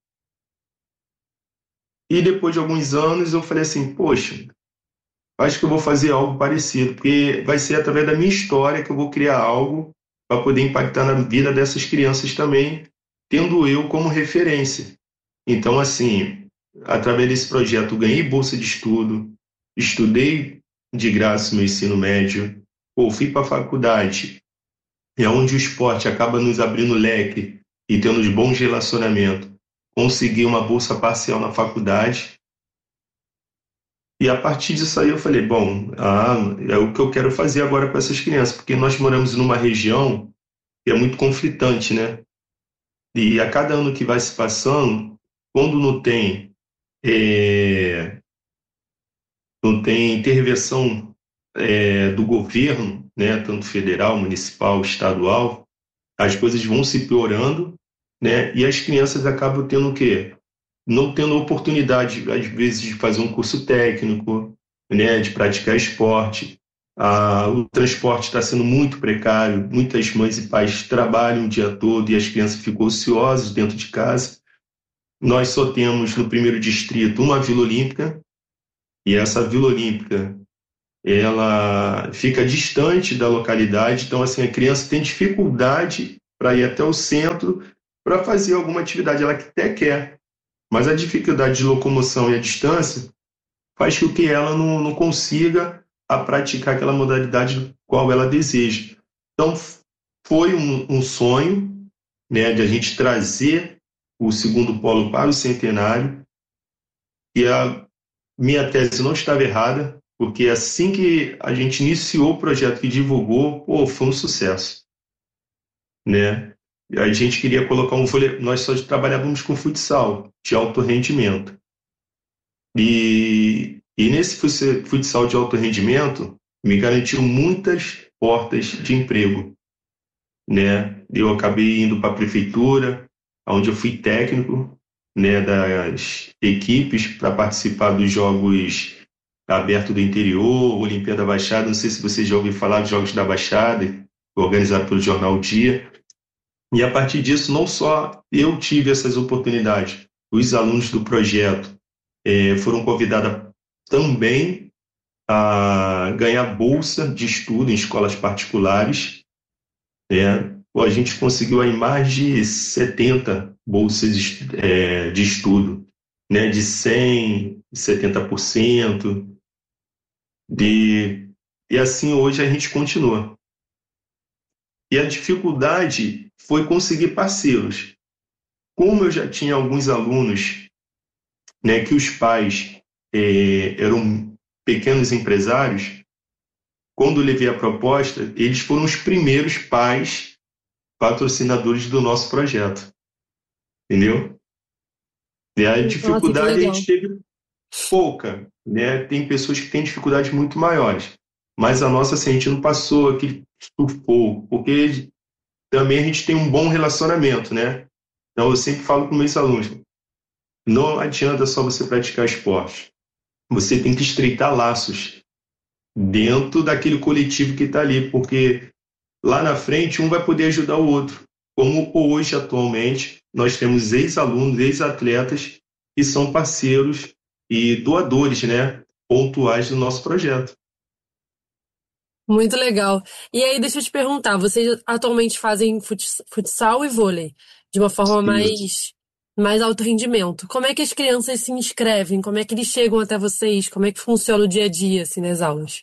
E depois de alguns anos eu falei assim, poxa, acho que eu vou fazer algo parecido, porque vai ser através da minha história que eu vou criar algo para poder impactar na vida dessas crianças também, tendo eu como referência. Então, assim, através desse projeto eu ganhei bolsa de estudo, estudei de graça meu ensino médio, pô, fui para a faculdade, é onde o esporte acaba nos abrindo leque e tendo bons relacionamentos. Consegui uma bolsa parcial na faculdade E a partir disso aí eu falei, bom, ah, é o que eu quero fazer agora com essas crianças, porque nós moramos numa região que é muito conflitante, né? E a cada ano que vai se passando, quando não tem, é, não tem intervenção é, do governo, né, tanto federal, municipal, estadual, as coisas vão se piorando, né? E as crianças acabam tendo o quê? Não tendo oportunidade, às vezes, de fazer um curso técnico, né, de praticar esporte. Ah, o transporte está sendo muito precário, muitas mães e pais trabalham o dia todo e as crianças ficam ociosas dentro de casa. Nós só temos no primeiro distrito uma Vila Olímpica, e essa Vila Olímpica ela fica distante da localidade, então assim, a criança tem dificuldade para ir até o centro para fazer alguma atividade, ela até quer, mas a dificuldade de locomoção e a distância faz com que ela não, não consiga a praticar aquela modalidade qual ela deseja. Então, foi um, um sonho, né, de a gente trazer o segundo polo para o centenário, e a minha tese não estava errada, porque assim que a gente iniciou o projeto e divulgou, pô, foi um sucesso, né? A gente queria colocar um vôlei, nós só trabalhávamos com futsal de alto rendimento. E, e nesse futsal de alto rendimento me garantiu muitas portas de emprego, né? Eu acabei indo para a prefeitura, onde eu fui técnico, né, das equipes para participar dos Jogos Abertos do Interior, Olimpíada Baixada. Não sei se você já ouviu falar dos Jogos da Baixada, organizado pelo Jornal Dia. E a partir disso, não só eu tive essas oportunidades, os alunos do projeto eh, foram convidados também a ganhar bolsa de estudo em escolas particulares, né? A gente conseguiu aí mais de setenta bolsas é, de estudo, né, de cem por cento, setenta por cento, de... e assim hoje a gente continua. E a dificuldade foi conseguir parceiros. Como eu já tinha alguns alunos, né, que os pais é, eram pequenos empresários, quando eu levei a proposta, eles foram os primeiros pais patrocinadores do nosso projeto, entendeu? E a dificuldade a gente teve pouca, né? Tem pessoas que têm dificuldades muito maiores, mas a nossa, assim, a gente não passou aquele sufoco, porque também a gente tem um bom relacionamento, né? Então eu sempre falo com meus alunos, não adianta só você praticar esporte, você tem que estreitar laços dentro daquele coletivo que está ali, porque lá na frente, um vai poder ajudar o outro. Como hoje, atualmente, nós temos ex-alunos, ex-atletas que são parceiros e doadores, né, pontuais do nosso projeto. Muito legal. E aí, deixa eu te perguntar, vocês atualmente fazem futsal e vôlei de uma forma mais, mais alto rendimento. Como é que as crianças se inscrevem? Como é que eles chegam até vocês? Como é que funciona o dia a dia, assim, nas aulas?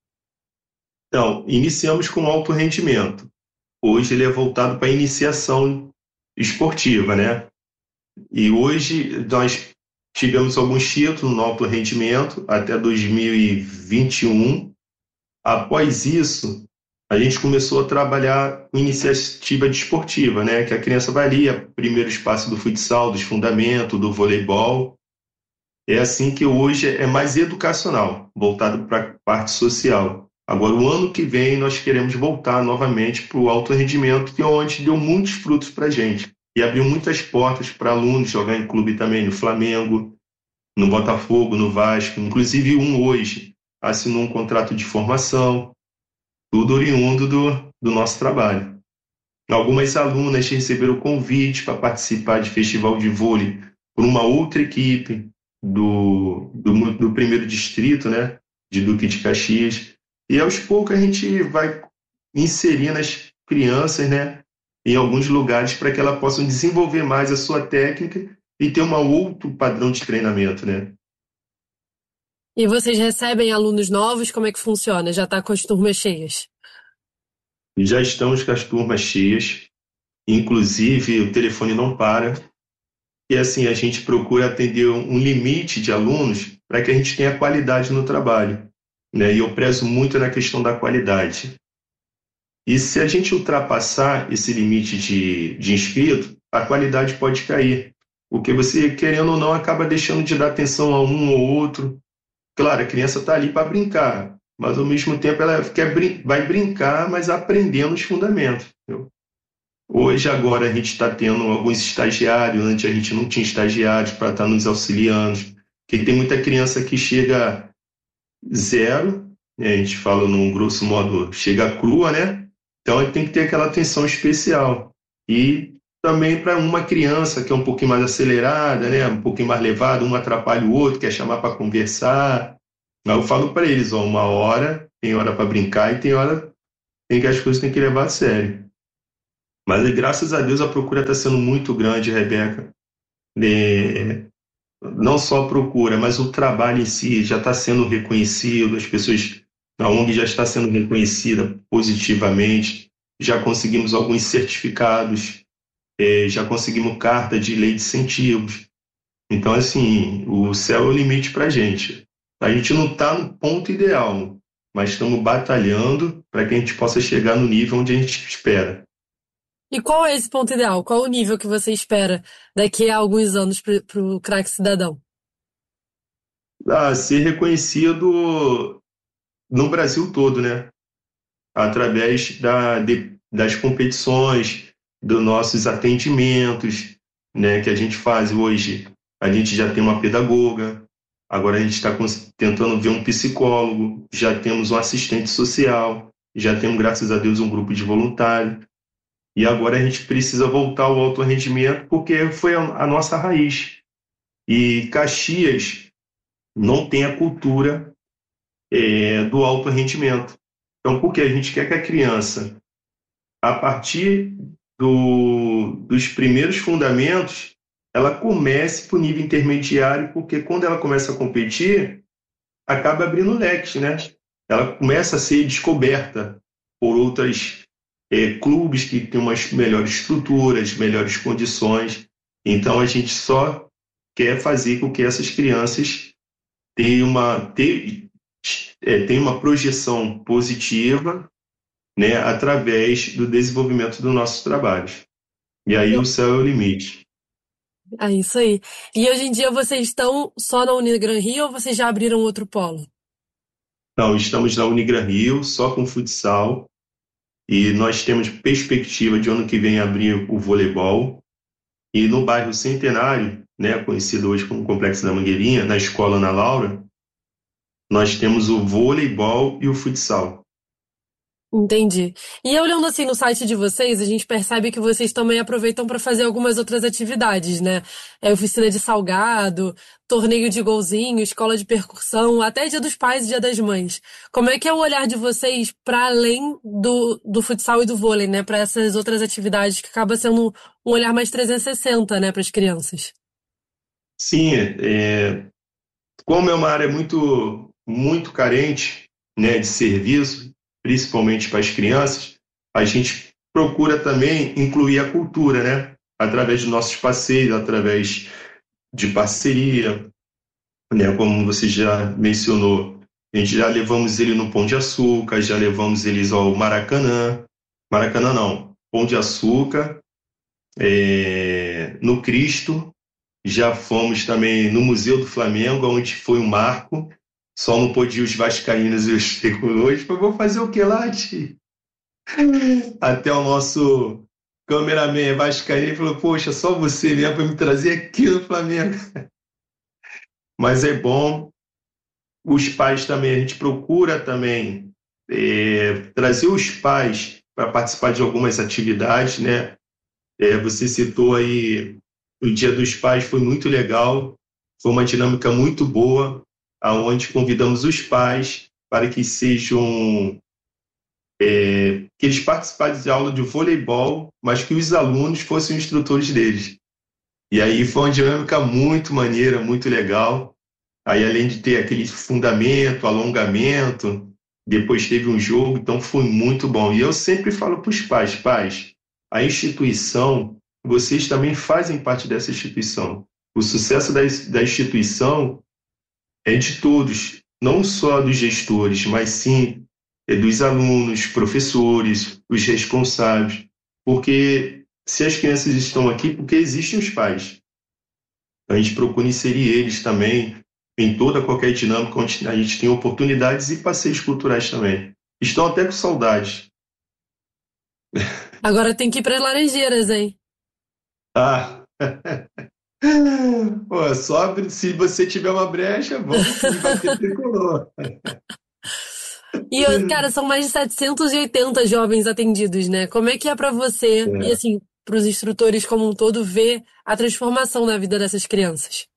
Então, iniciamos com alto rendimento. Hoje ele é voltado para a iniciação esportiva, né? E hoje nós tivemos alguns títulos no alto rendimento até dois mil e vinte e um. Após isso, a gente começou a trabalhar com iniciativa desportiva, né? Que a criança vai ali, é o primeiro espaço do futsal, dos fundamentos, do voleibol. É assim que hoje é mais educacional, voltado para a parte social. Agora, o ano que vem, nós queremos voltar novamente para o alto rendimento, que é onde deu muitos frutos para a gente. E abriu muitas portas para alunos jogar em clube também, no Flamengo, no Botafogo, no Vasco. Inclusive, um hoje assinou um contrato de formação, tudo oriundo do, do nosso trabalho. Algumas alunas receberam convite para participar de festival de vôlei por uma outra equipe do, do, do primeiro distrito, né, de Duque de Caxias. E aos poucos a gente vai inserindo as crianças, né, em alguns lugares para que elas possam desenvolver mais a sua técnica e ter um outro padrão de treinamento, né? E vocês recebem alunos novos? Como é que funciona? Já está com as turmas cheias? Já estamos com as turmas cheias. Inclusive, o telefone não para. E assim, a gente procura atender um limite de alunos para que a gente tenha qualidade no trabalho, né? E eu prezo muito na questão da qualidade. E se a gente ultrapassar esse limite de, de inscrito, a qualidade pode cair, porque você, querendo ou não, acaba deixando de dar atenção a um ou outro. Claro, a criança está ali para brincar, mas ao mesmo tempo ela quer, vai brincar, mas aprendendo os fundamentos. Entendeu? Hoje, agora, a gente está tendo alguns estagiários, antes a gente não tinha estagiários para estar nos auxiliando, porque tem muita criança que chega zero, né? A gente fala num grosso modo, chega crua, né? Então tem que ter aquela atenção especial. E também para uma criança que é um pouquinho mais acelerada, né? Um pouquinho mais levada, um atrapalha o outro, quer chamar para conversar. Mas eu falo para eles, ó, uma hora, tem hora para brincar e tem hora em que as coisas tem que levar a sério. Mas graças a Deus a procura está sendo muito grande, Rebeca. É, não só a procura, mas o trabalho em si já está sendo reconhecido, as pessoas, a ONG já está sendo reconhecida positivamente, já conseguimos alguns certificados, é, já conseguimos carta de lei de incentivos. Então, assim, o céu é o limite para a gente. A gente não está no ponto ideal, mas estamos batalhando para que a gente possa chegar no nível onde a gente espera. E qual é esse ponto ideal? Qual o nível que você espera daqui a alguns anos para o Craque Cidadão? Ah, ser reconhecido no Brasil todo, né? Através da, de, das competições, dos nossos atendimentos, né, que a gente faz hoje. A gente já tem uma pedagoga, agora a gente está tentando ver um psicólogo, já temos um assistente social, já temos, graças a Deus, um grupo de voluntários. E agora a gente precisa voltar ao alto rendimento porque foi a, a nossa raiz. E Caxias não tem a cultura é, do alto rendimento. Então, por que a gente quer que a criança, a partir do, dos primeiros fundamentos, ela comece para o nível intermediário, porque quando ela começa a competir, acaba abrindo leques, né? Ela começa a ser descoberta por outras É, clubes que têm umas melhores estruturas, melhores condições. Então, a gente só quer fazer com que essas crianças tenham uma, tenham, é, tenham uma projeção positiva, né, através do desenvolvimento dos nossos trabalhos. E aí o céu é o limite. É isso aí. E hoje em dia vocês estão só na Unigran Rio ou vocês já abriram outro polo? Não, estamos na Unigran Rio, só com futsal. E nós temos perspectiva de ano que vem abrir o voleibol. E no bairro Centenário, né, conhecido hoje como Complexo da Mangueirinha, na escola Ana Laura, nós temos o voleibol e o futsal. Entendi. E olhando assim no site de vocês, a gente percebe que vocês também aproveitam para fazer algumas outras atividades, né? É oficina de salgado, torneio de golzinho, escola de percussão, até Dia dos Pais e Dia das Mães. Como é que é o olhar de vocês para além do, do futsal e do vôlei, né? Para essas outras atividades que acaba sendo um olhar mais trezentos e sessenta, né, para as crianças? Sim, é, como é uma área muito, muito carente, né, de serviço, principalmente para as crianças, a gente procura também incluir a cultura, né? Através de nossos passeios, através de parceria, né? Como você já mencionou, a gente já levamos ele no Pão de Açúcar, já levamos eles ao Maracanã, Maracanã não, Pão de Açúcar, é, no Cristo, já fomos também no Museu do Flamengo, onde foi um marco. Só não podia os vascaínos e os tricolores. Mas vou fazer o que lá, tio? Até o nosso cameraman vascaíno falou, poxa, só você mesmo para me trazer aqui no Flamengo. Mas é bom. Os pais também, a gente procura também é, trazer os pais para participar de algumas atividades, né? É, você citou aí o Dia dos Pais, foi muito legal. Foi uma dinâmica muito boa, onde convidamos os pais para que sejam, é, que eles participassem de aula de voleibol, mas que os alunos fossem instrutores deles. E aí foi uma dinâmica muito maneira, muito legal. Aí, além de ter aquele fundamento, alongamento, depois teve um jogo, então foi muito bom. E eu sempre falo para os pais, pais, a instituição, vocês também fazem parte dessa instituição. O sucesso da, da instituição é de todos, não só dos gestores, mas sim é dos alunos, professores, os responsáveis, porque se as crianças estão aqui, porque existem os pais. A gente procura inserir eles também em toda qualquer dinâmica onde a gente tem oportunidades e passeios culturais também. Estão até com saudade. Agora tem que ir para as Laranjeiras, hein? Ah, pô, só se você tiver uma brecha, vamos sim bater tricolor. E, cara, são mais de setecentos e oitenta jovens atendidos, né? Como é que é para você e, É. assim, para os instrutores como um todo, ver a transformação na vida dessas crianças?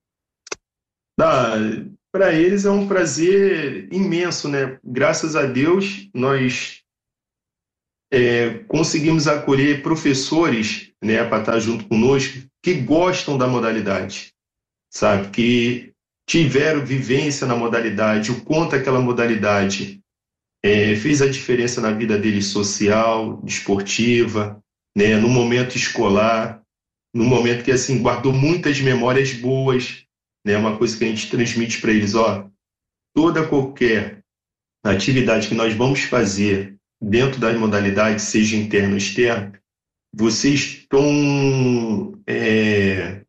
Para eles é um prazer imenso, né? Graças a Deus, nós é, conseguimos acolher professores, né, para estar junto conosco, que gostam da modalidade, sabe? Que tiveram vivência na modalidade, o quanto aquela modalidade é, fez a diferença na vida deles social, esportiva, né, no momento escolar, no momento que assim guardou muitas memórias boas, né, uma coisa que a gente transmite para eles, ó, toda qualquer atividade que nós vamos fazer dentro da modalidade, seja interno ou externo, vocês estão, é,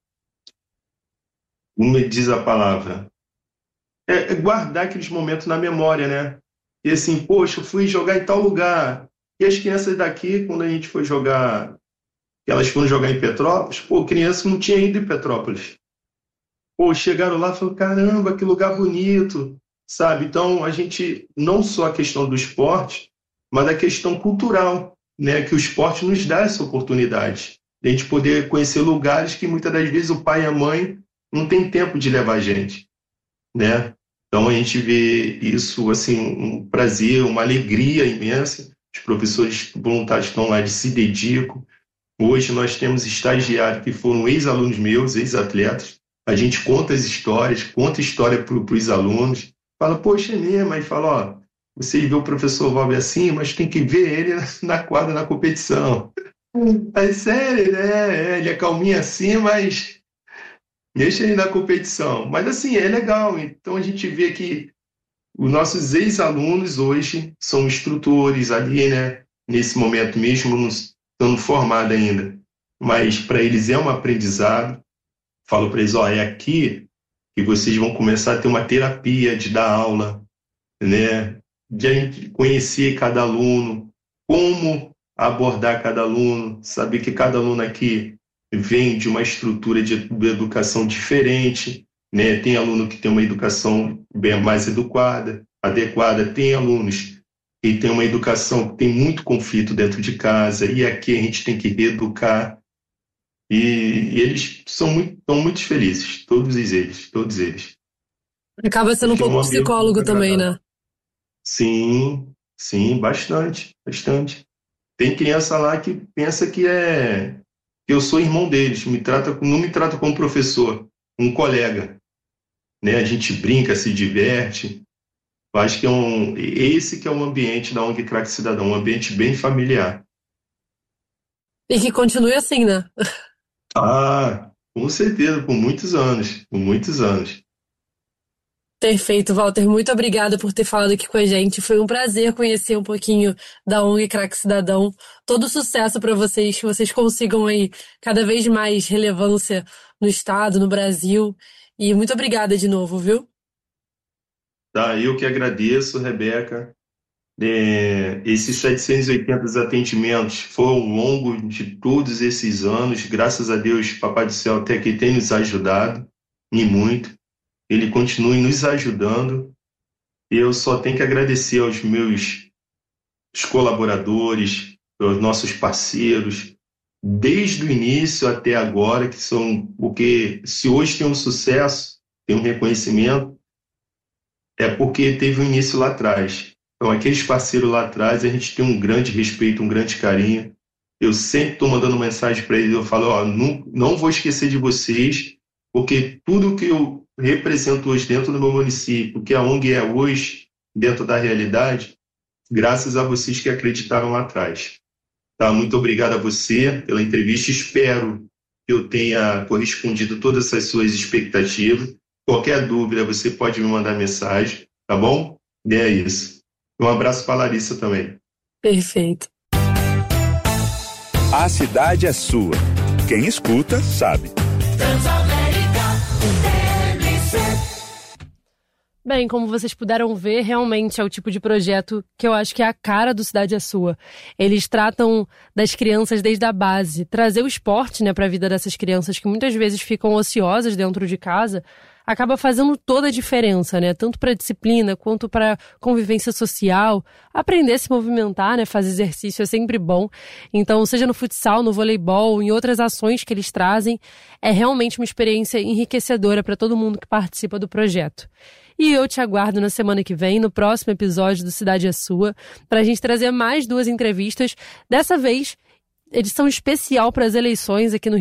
como me diz a palavra, é, é guardar aqueles momentos na memória, né? E assim, poxa, eu fui jogar em tal lugar. E as crianças daqui, quando a gente foi jogar, elas foram jogar em Petrópolis, pô, criança não tinha ido em Petrópolis. Pô, chegaram lá e falaram, caramba, que lugar bonito, sabe? Então, a gente, não só a questão do esporte, mas a questão cultural, né? Que o esporte nos dá essa oportunidade de a gente poder conhecer lugares que muitas das vezes o pai e a mãe não tem tempo de levar a gente, né? Então, a gente vê isso, assim, um prazer, uma alegria imensa. Os professores voluntários estão lá, eles se dedicam. Hoje nós temos estagiários que foram ex-alunos meus, ex-atletas. A gente conta as histórias, conta a história para os alunos. Fala, poxa, é mesmo. Aí fala, ó, você vê o professor Valber assim, mas tem que ver ele na quadra, na competição. É sério, né? Ele é calminho assim, mas deixa ele na competição. Mas assim, é legal. Então a gente vê que os nossos ex-alunos hoje são instrutores ali, né? Nesse momento mesmo, não estão formados ainda. Mas para eles é um aprendizado. Falo para eles, ó, é aqui que vocês vão começar a ter uma terapia de dar aula, né? De a gente conhecer cada aluno, como abordar cada aluno, saber que cada aluno aqui vem de uma estrutura de educação diferente, né? Tem aluno que tem uma educação bem mais adequada, adequada, tem alunos que tem uma educação que tem muito conflito dentro de casa, e aqui a gente tem que reeducar. E, e eles são muito, estão muito felizes, todos eles, todos eles. Acaba sendo um Porque é pouco um ambiente psicólogo muito também, agradável. né? Sim, sim, bastante, bastante. Tem criança lá que pensa que é que eu sou irmão deles, me trata, não me trata como professor, um colega, né? A gente brinca, se diverte. Eu acho que é um, esse que é o ambiente da O N G Craque Cidadão, um ambiente bem familiar. E que continue assim, né? Ah, com certeza, por muitos anos, por muitos anos. Perfeito, Walter. Muito obrigada por ter falado aqui com a gente. Foi um prazer conhecer um pouquinho da O N G Craque Cidadão. Todo sucesso para vocês, que vocês consigam aí cada vez mais relevância no estado, no Brasil. E muito obrigada de novo, viu? Tá, eu que agradeço, Rebeca. É, esses setecentos e oitenta atendimentos foram ao longo de todos esses anos. Graças a Deus, Papai do Céu até aqui tem nos ajudado, e muito. Ele continue nos ajudando. Eu só tenho que agradecer aos meus os colaboradores, aos nossos parceiros, desde o início até agora, que são, porque se hoje tem um sucesso, tem um reconhecimento, é porque teve um início lá atrás. Então, aqueles parceiros lá atrás, a gente tem um grande respeito, um grande carinho. Eu sempre estou mandando mensagem para eles, eu falo, ó, não, não vou esquecer de vocês, porque tudo que eu represento hoje dentro do meu município, que a O N G é hoje, dentro da realidade, graças a vocês que acreditaram lá atrás. Tá? Muito obrigado a você pela entrevista. Espero que eu tenha correspondido todas as suas expectativas. Qualquer dúvida, você pode me mandar mensagem, tá bom? E é isso. Um abraço para a Larissa também. Perfeito. A cidade é sua. Quem escuta, sabe. Transamérica T N C. Bem, como vocês puderam ver, realmente é o tipo de projeto que eu acho que é a cara do Cidade é Sua. Eles tratam das crianças desde a base. Trazer o esporte, né, para a vida dessas crianças que muitas vezes ficam ociosas dentro de casa, acaba fazendo toda a diferença, né? Tanto para a disciplina quanto para convivência social. Aprender a se movimentar, né? Fazer exercício é sempre bom. Então, seja no futsal, no voleibol, em outras ações que eles trazem, é realmente uma experiência enriquecedora para todo mundo que participa do projeto. E eu te aguardo na semana que vem, no próximo episódio do Cidade é Sua, para a gente trazer mais duas entrevistas. Dessa vez, edição especial para as eleições aqui no